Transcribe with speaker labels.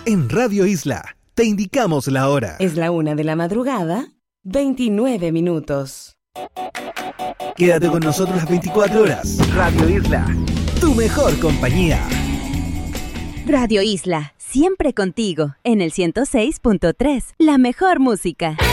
Speaker 1: En Radio Isla, te indicamos la hora.
Speaker 2: Es la 1 de la madrugada, 29 minutos.
Speaker 1: Quédate con nosotros las 24 horas. Radio Isla, tu mejor compañía.
Speaker 3: Radio Isla, siempre contigo, en el 106.3, la mejor música.